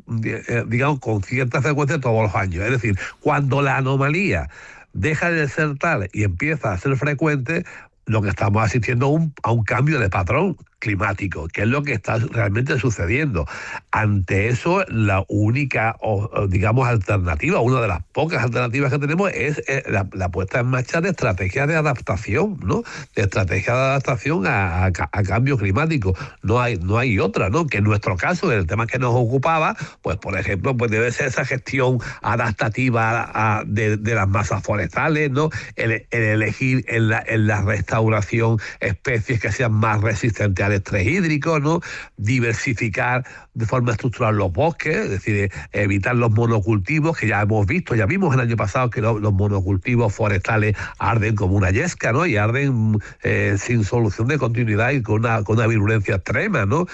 digamos, con cierta frecuencia todos los años. Es decir, cuando la anomalía deja de ser tal y empieza a ser frecuente, lo que estamos asistiendo a un cambio de patrón climático, que es lo que está realmente sucediendo. Ante eso, la única, digamos, alternativa, una de las pocas alternativas que tenemos es la puesta en marcha de estrategias de adaptación, ¿no? De estrategias de adaptación a cambio climático. No hay otra, ¿no? Que en nuestro caso, en el tema que nos ocupaba, pues por ejemplo, pues debe ser esa gestión adaptativa de las masas forestales, ¿no? El elegir en la restauración especies que sean más resistentes al estrés hídrico, ¿no? Diversificar de forma estructural los bosques, es decir, evitar los monocultivos, que ya vimos el año pasado que los monocultivos forestales arden como una yesca, ¿no? Y arden sin solución de continuidad y con una virulencia extrema, ¿no?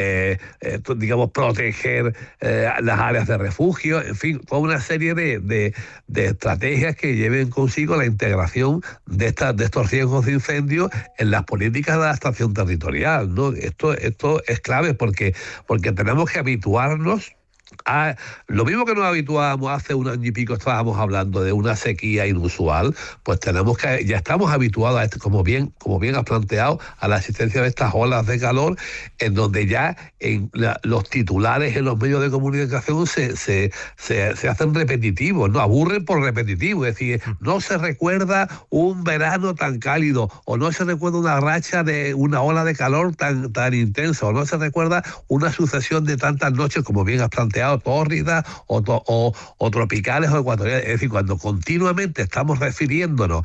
Digamos, proteger las áreas de refugio, en fin, toda una serie de estrategias que lleven consigo la integración de estos riesgos de incendio en las políticas de adaptación territorial, ¿no? Esto es clave porque tenemos que habituarnos a lo mismo que nos habituábamos hace un año y pico. Estábamos hablando de una sequía inusual, pues ya estamos habituados a esto, como bien has planteado, a la existencia de estas olas de calor, en donde ya los titulares en los medios de comunicación se hacen repetitivos, no aburren por repetitivo, es decir, no se recuerda un verano tan cálido, o no se recuerda una racha de una ola de calor tan intensa, o no se recuerda una sucesión de tantas noches, como bien has planteado, tórridas o tropicales o ecuatoriales. Es decir, cuando continuamente estamos refiriéndonos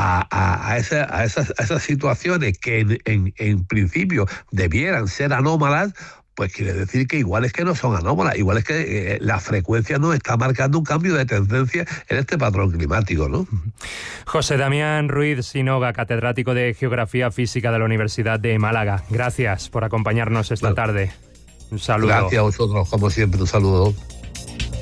a esas situaciones que en principio debieran ser anómalas, pues quiere decir que igual es que no son anómalas, igual es que la frecuencia nos está marcando un cambio de tendencia en este patrón climático, ¿no? José Damián Ruiz Sinoga, catedrático de Geografía Física de la Universidad de Málaga. Gracias por acompañarnos esta tarde. Un saludo. Gracias a vosotros, como siempre, un saludo.